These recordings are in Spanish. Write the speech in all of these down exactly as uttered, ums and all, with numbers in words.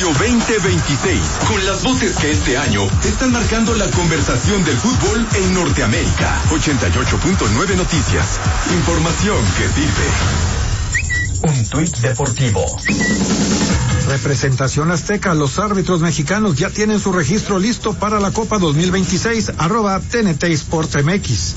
Espacio veinte veintiséis, con las voces que este año están marcando la conversación del fútbol en Norteamérica. ochenta y ocho punto nueve Noticias. Información que sirve. Un tuit deportivo. Representación Azteca, los árbitros mexicanos ya tienen su registro listo para la Copa dos mil veintiséis, arroba T N T Sports M X.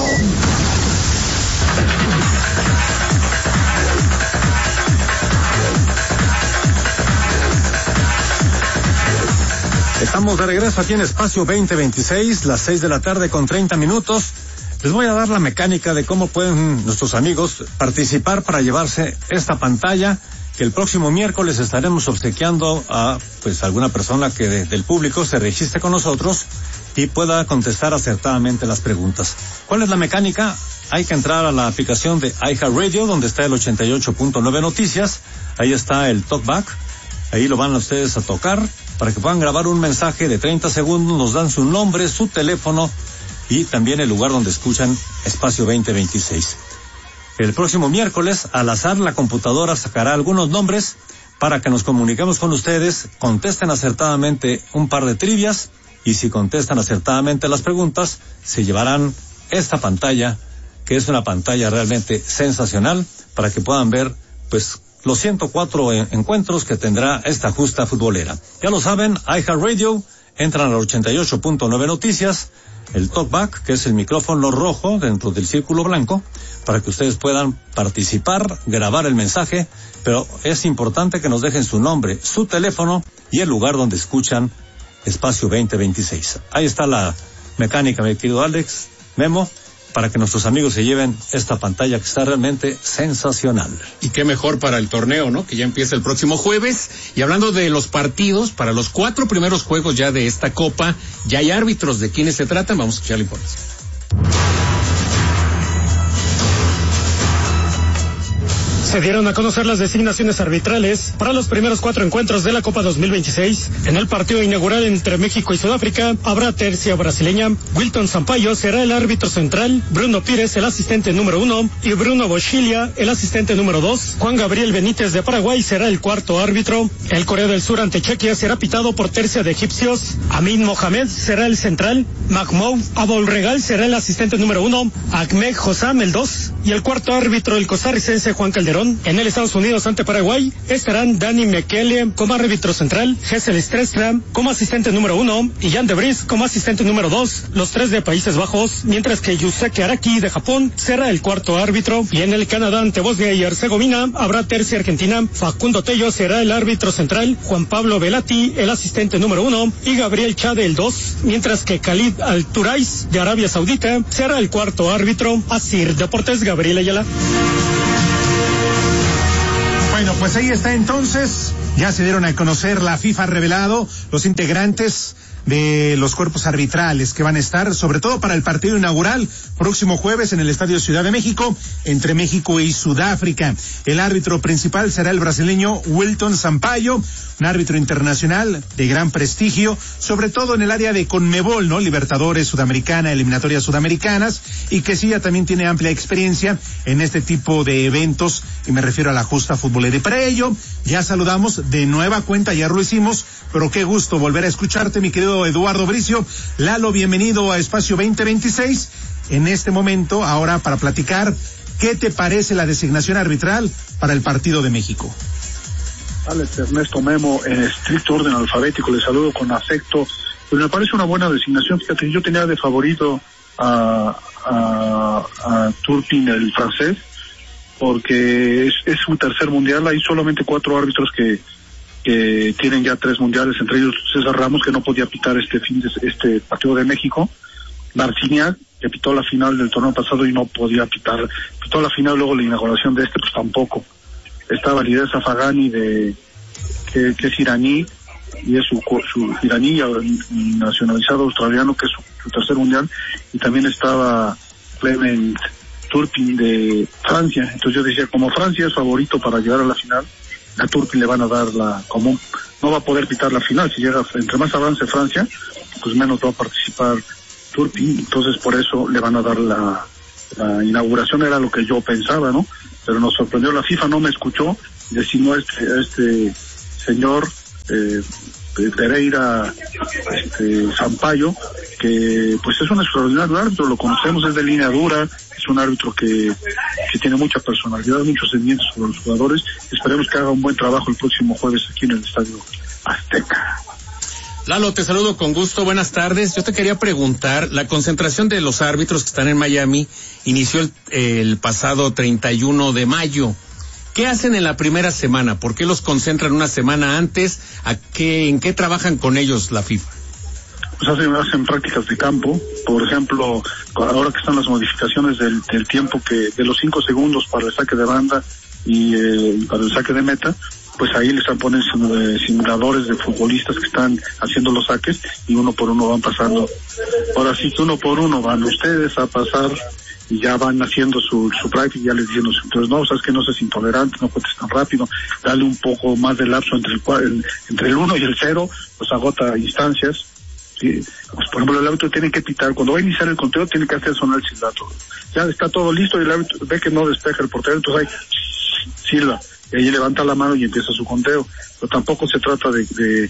Estamos de regreso aquí en Espacio veinte veintiséis, las seis de la tarde con treinta minutos. Les voy a dar la mecánica de cómo pueden nuestros amigos participar para llevarse esta pantalla que el próximo miércoles estaremos obsequiando a pues alguna persona que de, del público se registre con nosotros y pueda contestar acertadamente las preguntas. ¿Cuál es la mecánica? Hay que entrar a la aplicación de iHeartRadio, donde está el ochenta y ocho punto nueve Noticias. Ahí está el talkback. Ahí lo van a ustedes a tocar para que puedan grabar un mensaje de treinta segundos. Nos dan su nombre, su teléfono y también el lugar donde escuchan Espacio veinte veintiséis. El próximo miércoles, al azar, la computadora sacará algunos nombres para que nos comuniquemos con ustedes, contesten acertadamente un par de trivias y si contestan acertadamente las preguntas, se llevarán esta pantalla, que es una pantalla realmente sensacional para que puedan ver, pues, los ciento cuatro en- encuentros que tendrá esta justa futbolera. Ya lo saben, iHeartRadio, entran al ochenta y ocho punto nueve Noticias, el talkback, que es el micrófono rojo dentro del círculo blanco, para que ustedes puedan participar, grabar el mensaje, pero es importante que nos dejen su nombre, su teléfono y el lugar donde escuchan Espacio veinte veintiséis. Ahí está la mecánica, mi querido Alex, Memo, para que nuestros amigos se lleven esta pantalla que está realmente sensacional. Y qué mejor para el torneo, ¿no? Que ya empieza el próximo jueves. Y hablando de los partidos, para los cuatro primeros juegos ya de esta Copa, ya hay árbitros. ¿De quiénes se tratan? Vamos a escuchar la información. Se dieron a conocer las designaciones arbitrales para los primeros cuatro encuentros de la Copa dos mil veintiséis. En el partido inaugural entre México y Sudáfrica habrá tercia brasileña. Wilton Sampaio será el árbitro central, Bruno Pires el asistente número uno y Bruno Boschilia el asistente número dos. Juan Gabriel Benítez de Paraguay será el cuarto árbitro. El Corea del Sur ante Chequia será pitado por tercia de egipcios. Amin Mohamed será el central, Mahmoud Abolregal será el asistente número uno, Ahmed Hossam el dos y el cuarto árbitro el costarricense Juan Calderón. En el Estados Unidos ante Paraguay estarán Danny Mekele como árbitro central, Hessel Strestra como asistente número uno y Jan de Vries como asistente número dos, los tres de Países Bajos, mientras que Yusuke Araki de Japón será el cuarto árbitro. Y en el Canadá ante Bosnia y Herzegovina habrá tercia argentina, Facundo Tello será el árbitro central, Juan Pablo Velati el asistente número uno y Gabriel Chade el dos, mientras que Khalid Al-Turais de Arabia Saudita será el cuarto árbitro. Asir Deportes, Gabriel Ayala. Bueno, pues ahí está entonces, ya se dieron a conocer, la FIFA ha revelado los integrantes de los cuerpos arbitrales que van a estar, sobre todo para el partido inaugural, próximo jueves en el Estadio Ciudad de México, entre México y Sudáfrica. El árbitro principal será el brasileño Wilton Sampaio, un árbitro internacional de gran prestigio, sobre todo en el área de CONMEBOL, ¿no? Libertadores Sudamericana, eliminatorias sudamericanas, y que sí ya también tiene amplia experiencia en este tipo de eventos, y me refiero a la justa futbolera. Y para ello, ya saludamos de nueva cuenta, ya lo hicimos, pero qué gusto volver a escucharte, mi querido Eduardo Bricio. Lalo, bienvenido a Espacio veinte veintiséis. En este momento, ahora para platicar, ¿qué te parece la designación arbitral para el partido de México? Alex, Ernesto, Memo, en estricto orden alfabético, les saludo con afecto. Pues me parece una buena designación. Fíjate, yo tenía de favorito a, a, a Turpin, el francés, porque es, es su tercer mundial. Hay solamente cuatro árbitros que, que tienen ya tres mundiales, entre ellos César Ramos, que no podía pitar este fin de este partido de México. Marciniak, que pitó la final del torneo pasado y no podía pitar, pitó la final, luego la inauguración de este, pues tampoco. Está Validez Afagani, de que, que es iraní, y es su, su iraní nacionalizado australiano, que es su, su tercer mundial, y también estaba Clement Turpin de Francia. Entonces yo decía, como Francia es favorito para llegar a la final, a Turpin le van a dar la común, no va a poder pitar la final. Si llega, entre más avance Francia, pues menos va a participar Turpin, entonces por eso le van a dar la, la inauguración, era lo que yo pensaba, ¿no? Pero nos sorprendió, la FIFA no me escuchó, designó a este, a este señor eh, Pereira este, Sampaio, que pues es un extraordinario árbitro, lo conocemos, es de línea dura, es un árbitro que, que tiene mucha personalidad, muchos sentimientos sobre los jugadores. Esperemos que haga un buen trabajo el próximo jueves aquí en el Estadio Azteca. Lalo, te saludo con gusto, buenas tardes. Yo te quería preguntar, la concentración de los árbitros que están en Miami inició el, el pasado treinta y uno de mayo. ¿Qué hacen en la primera semana? ¿Por qué los concentran una semana antes? ¿A qué, en qué trabajan con ellos la FIFA? Pues hacen, hacen prácticas de campo, por ejemplo, ahora que están las modificaciones del, del tiempo que, de los cinco segundos para el saque de banda y eh, para el saque de meta, pues ahí les están poniendo simuladores de futbolistas que están haciendo los saques y uno por uno van pasando. Ahora sí que uno por uno van ustedes a pasar y ya van haciendo su, su práctica, ya les dicen, entonces no, sabes que no seas intolerante, no cuentes tan rápido, dale un poco más de lapso entre el, el entre el uno y el cero, pues agota instancias. Sí, pues por ejemplo el árbitro tiene que pitar, cuando va a iniciar el conteo tiene que hacer sonar el silbato. Ya está todo listo y el árbitro ve que no despeja el portero, entonces ahí silba, y ahí levanta la mano y empieza su conteo. Pero tampoco se trata de, de,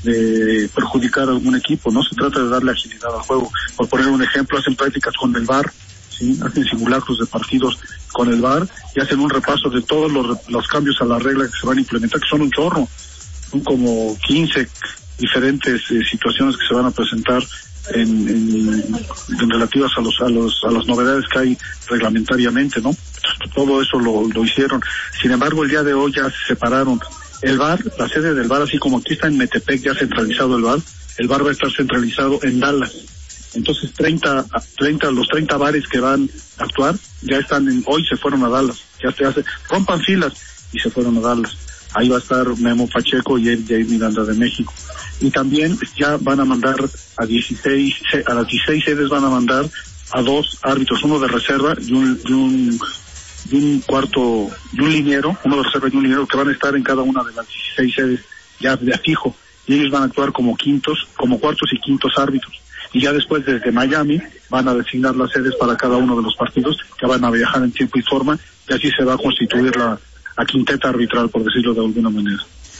de perjudicar a algún equipo, no se trata de darle agilidad al juego. Por poner un ejemplo, hacen prácticas con el V A R, ¿sí? Hacen simulacros de partidos con el V A R y hacen un repaso de todos los, los cambios a la regla que se van a implementar, que son un chorro, son como quince diferentes eh, situaciones que se van a presentar en, en, en relativas a los a los a las novedades que hay reglamentariamente, ¿no? Todo eso lo, lo hicieron. Sin embargo, el día de hoy ya se separaron el V A R, la sede del V A R, así como aquí está en Metepec ya centralizado el V A R, el V A R va a estar centralizado en Dallas. Entonces treinta, treinta, los treinta bares que van a actuar ya están en, hoy se fueron a Dallas, ya se hace, rompan filas y se fueron a Dallas. Ahí va a estar Memo Pacheco y el Jair Miranda de México. Y también ya van a mandar a dieciséis, a las dieciséis sedes van a mandar a dos árbitros, uno de reserva y un, y un, y un cuarto, y un liniero, uno de reserva y un liniero que van a estar en cada una de las dieciséis sedes ya de a fijo. Y ellos van a actuar como quintos, como cuartos y quintos árbitros. Y ya después desde Miami van a designar las sedes para cada uno de los partidos que van a viajar en tiempo y forma y así se va a constituir la, la quinteta arbitral, por decirlo de alguna manera.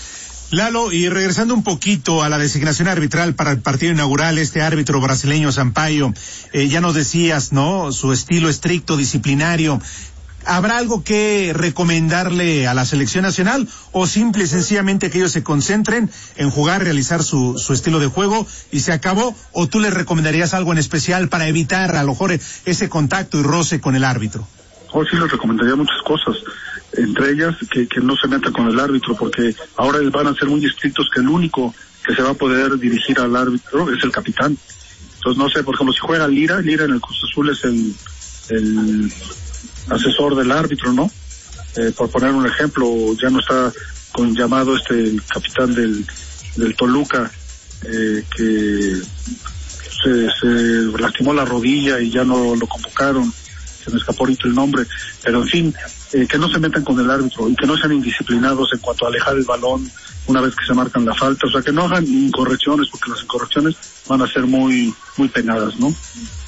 Lalo, y regresando un poquito a la designación arbitral para el partido inaugural, este árbitro brasileño Sampaio, eh, ya nos decías, ¿no? Su estilo estricto, disciplinario. ¿Habrá algo que recomendarle a la selección nacional o simple y sencillamente que ellos se concentren en jugar, realizar su, su estilo de juego y se acabó? ¿O tú les recomendarías algo en especial para evitar a lo mejor ese contacto y roce con el árbitro? Hoy sí les recomendaría muchas cosas, entre ellas que, que no se metan con el árbitro, porque ahora van a ser muy estrictos que el único que se va a poder dirigir al árbitro es el capitán. Entonces no sé, por ejemplo, si juega Lira, Lira en el Cruz Azul es el, el asesor del árbitro, ¿no? Eh, por poner un ejemplo, ya no está con llamado este el capitán del, del Toluca, eh, que se, se lastimó la rodilla y ya no lo convocaron, se me escapó ahorita el nombre, pero en fin, eh, que no se metan con el árbitro y que no sean indisciplinados en cuanto a alejar el balón una vez que se marcan la falta, o sea, que no hagan incorrecciones, porque las incorrecciones van a ser muy, muy penadas, ¿no?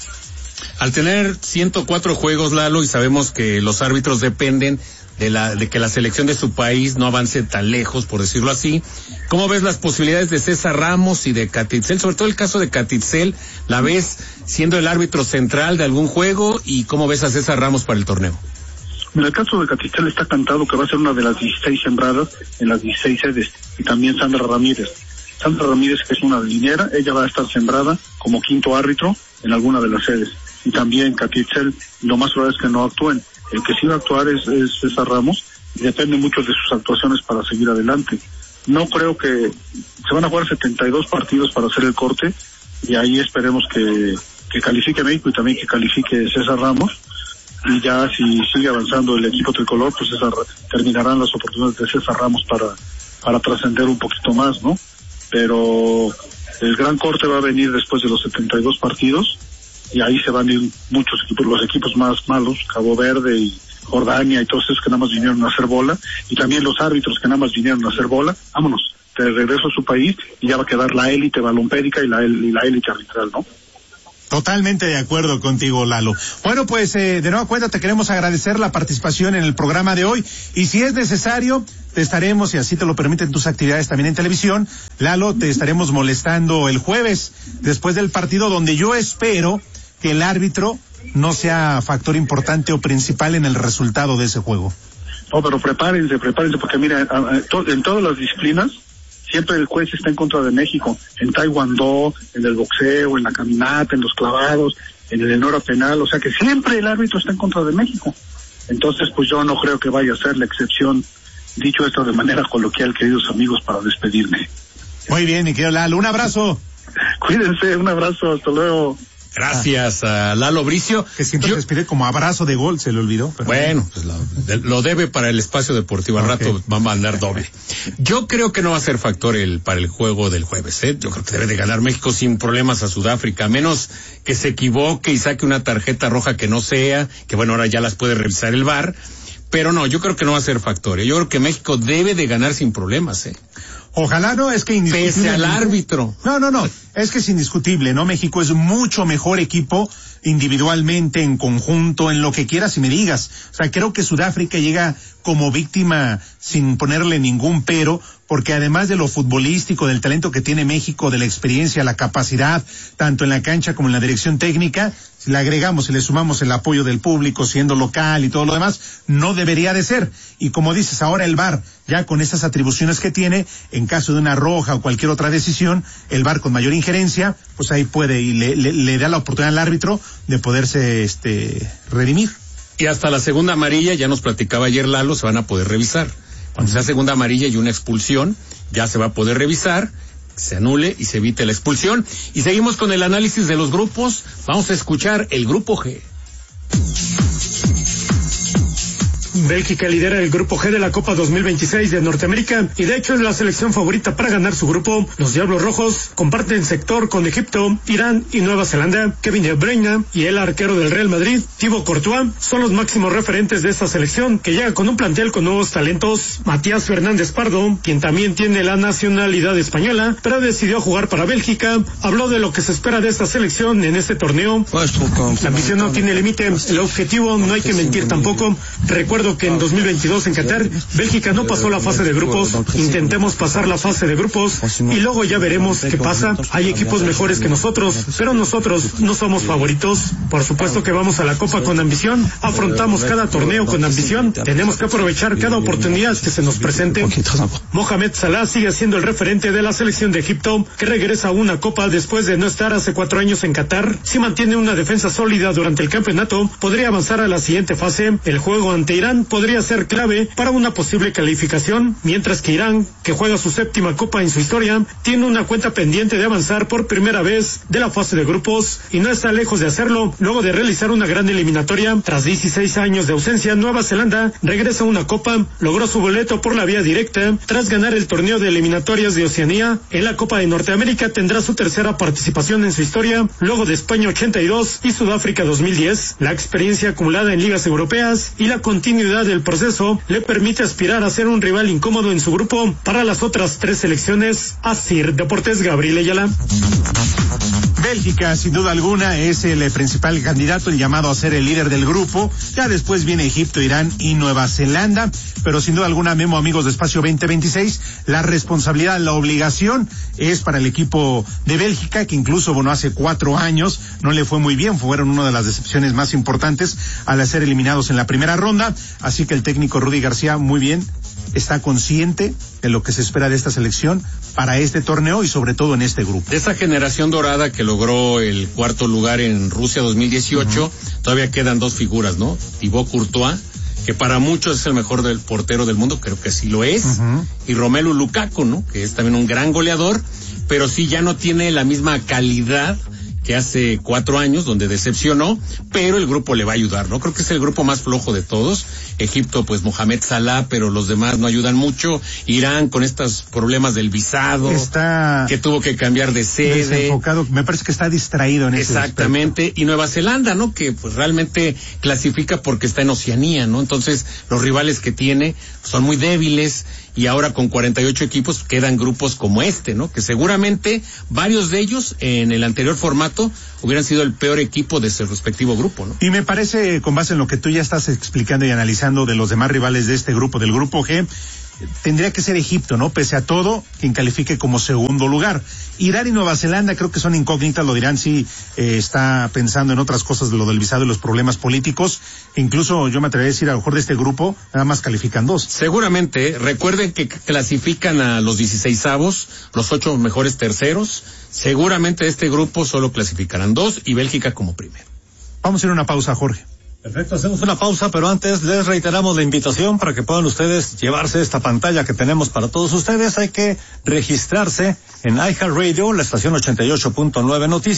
Al tener ciento cuatro juegos, Lalo, y sabemos que los árbitros dependen de la de que la selección de su país no avance tan lejos, por decirlo así, ¿cómo ves las posibilidades de César Ramos y de Catitzel? Sobre todo el caso de Catitzel, ¿la ves siendo el árbitro central de algún juego? ¿Y cómo ves a César Ramos para el torneo? En el caso de Catitzel está cantado que va a ser una de las dieciséis sembradas en las dieciséis sedes, y también Sandra Ramírez. Sandra Ramírez, que es una liniera, ella va a estar sembrada como quinto árbitro en alguna de las sedes. Y también Catitzel, lo más probable es que no actúen. El que sí va a actuar es, es César Ramos, y depende mucho de sus actuaciones para seguir adelante. No creo que se van a jugar setenta y dos partidos para hacer el corte, y ahí esperemos que, que califique México y también que califique César Ramos, y ya si sigue avanzando el equipo tricolor, pues César, terminarán las oportunidades de César Ramos para, para trascender un poquito más, ¿no? Pero el gran corte va a venir después de los setenta y dos partidos, y ahí se van a ir muchos equipos, los equipos más malos, Cabo Verde y Jordania y todos esos que nada más vinieron a hacer bola, y también los árbitros que nada más vinieron a hacer bola, vámonos, de regreso a su país, y ya va a quedar la élite balompédica y la, y la élite arbitral, ¿no? Totalmente de acuerdo contigo, Lalo. Bueno, pues eh, de nueva cuenta te queremos agradecer la participación en el programa de hoy y si es necesario te estaremos, y así te lo permiten tus actividades también en televisión, Lalo, te estaremos molestando el jueves después del partido, donde yo espero que el árbitro no sea factor importante o principal en el resultado de ese juego. No, pero prepárense, prepárense, porque mira, en todas las disciplinas siempre el juez está en contra de México, en taekwondo, en el boxeo, en la caminata, en los clavados, en el hora penal, o sea que siempre el árbitro está en contra de México. Entonces, pues yo no creo que vaya a ser la excepción, dicho esto de manera coloquial, queridos amigos, para despedirme. Muy bien, mi querido Lalo, un abrazo. Cuídense, un abrazo, hasta luego. Gracias a Lalo Bricio. Que siempre Yo, se despide como abrazo de gol, se le olvidó. Pero bueno, pues lo, lo debe para el espacio deportivo. Al okay. rato va a mandar doble. Yo creo que no va a ser factor el para el juego del jueves, ¿eh? Yo creo que debe de ganar México sin problemas a Sudáfrica, a menos que se equivoque y saque una tarjeta roja que no sea, que bueno, ahora ya las puede revisar el V A R. Pero no, yo creo que no va a ser factor. ¿eh? Yo creo que México debe de ganar sin problemas, ¿eh? Ojalá no, es que indiscutible. Pese al árbitro. No, no, no, es que es indiscutible, ¿no? México es mucho mejor equipo individualmente, en conjunto, en lo que quieras y me digas. O sea, creo que Sudáfrica llega como víctima sin ponerle ningún pero, porque además de lo futbolístico, del talento que tiene México, de la experiencia, la capacidad, tanto en la cancha como en la dirección técnica, si le agregamos y le sumamos el apoyo del público, siendo local y todo lo demás, no debería de ser. Y como dices, ahora el V A R, ya con estas atribuciones que tiene, en caso de una roja o cualquier otra decisión, el V A R con mayor injerencia, pues ahí puede y le, le, le da la oportunidad al árbitro de poderse este redimir. Y hasta la segunda amarilla, ya nos platicaba ayer Lalo, se van a poder revisar. Cuando sea segunda amarilla y una expulsión, ya se va a poder revisar, se anule y se evite la expulsión. Y seguimos con el análisis de los grupos. Vamos a escuchar el grupo G. Bélgica lidera el grupo G de la Copa dos mil veintiséis de Norteamérica y de hecho es la selección favorita para ganar su grupo. Los Diablos Rojos comparten sector con Egipto, Irán y Nueva Zelanda. Kevin De Bruyne y el arquero del Real Madrid, Thibaut Courtois, son los máximos referentes de esta selección que llega con un plantel con nuevos talentos. Matías Fernández Pardo, quien también tiene la nacionalidad española, pero decidió jugar para Bélgica, habló de lo que se espera de esta selección en este torneo. La ambición no tiene límite, el objetivo no hay que mentir tampoco. Recuerdo que en dos mil veintidós en Qatar, Bélgica no pasó la fase de grupos, intentemos pasar la fase de grupos y luego ya veremos qué pasa. Hay equipos mejores que nosotros, pero nosotros no somos favoritos. Por supuesto que vamos a la Copa con ambición, afrontamos cada torneo con ambición, tenemos que aprovechar cada oportunidad que se nos presente. Mohamed Salah sigue siendo el referente de la selección de Egipto, que regresa a una Copa después de no estar hace cuatro años en Qatar. Si mantiene una defensa sólida durante el campeonato, podría avanzar a la siguiente fase. El juego ante Irán podría ser clave para una posible calificación, mientras que Irán, que juega su séptima Copa en su historia, tiene una cuenta pendiente de avanzar por primera vez de la fase de grupos y no está lejos de hacerlo luego de realizar una gran eliminatoria. Tras dieciséis años de ausencia, Nueva Zelanda regresa a una Copa, logró su boleto por la vía directa tras ganar el torneo de eliminatorias de Oceanía. En la Copa de Norteamérica tendrá su tercera participación en su historia, luego de España ochenta y dos y Sudáfrica dos mil diez. La experiencia acumulada en ligas europeas y la continuidad del proceso le permite aspirar a ser un rival incómodo en su grupo para las otras tres selecciones. Asir Deportes, Gabriel Ayala. Bélgica, sin duda alguna, es el principal candidato, el llamado a ser el líder del grupo. Ya después viene Egipto, Irán y Nueva Zelanda. Pero sin duda alguna, Memo, amigos de Espacio veinte veintiséis, la responsabilidad, la obligación es para el equipo de Bélgica, que incluso, bueno, hace cuatro años no le fue muy bien. Fueron una de las decepciones más importantes al ser eliminados en la primera ronda. Así que el técnico Rudy García, muy bien, está consciente de lo que se espera de esta selección para este torneo y sobre todo en este grupo. De esa generación dorada que logró el cuarto lugar en Rusia dos mil dieciocho, uh-huh. todavía quedan dos figuras, ¿no? Thibaut Courtois, que para muchos es el mejor del portero del mundo, creo que sí lo es, uh-huh. y Romelu Lukaku, ¿no? Que es también un gran goleador, pero sí ya no tiene la misma calidad que hace cuatro años, donde decepcionó, pero el grupo le va a ayudar, ¿no? Creo que es el grupo más flojo de todos. Egipto, pues Mohamed Salah, pero los demás no ayudan mucho. Irán, con estos problemas del visado, está que tuvo que cambiar de sede. Desenfocado, me parece que está distraído en ese Exactamente, aspecto. Y Nueva Zelanda, ¿no? Que pues realmente clasifica porque está en Oceanía, ¿no? Entonces, los rivales que tiene son muy débiles, y ahora con cuarenta y ocho equipos quedan grupos como este, ¿no? Que seguramente varios de ellos en el anterior formato momento hubieran sido el peor equipo de ese respectivo grupo, ¿no? Y me parece, con base en lo que tú ya estás explicando y analizando de los demás rivales de este grupo, del grupo G, tendría que ser Egipto, ¿no? Pese a todo, quien califique como segundo lugar. Irán y Nueva Zelanda creo que son incógnitas, lo dirán si eh, está pensando en otras cosas de lo del visado y los problemas políticos. Incluso yo me atrevería a decir, a lo mejor de este grupo, nada más califican dos. Seguramente, recuerden que clasifican a los dieciseisavos, los ocho mejores terceros. Seguramente de este grupo solo clasificarán dos y Bélgica como primero. Vamos a ir a una pausa, Jorge. Perfecto, hacemos una pausa, pero antes les reiteramos la invitación para que puedan ustedes llevarse esta pantalla que tenemos para todos ustedes. Hay que registrarse en iHeartRadio, la estación ochenta y ocho punto nueve Noticias.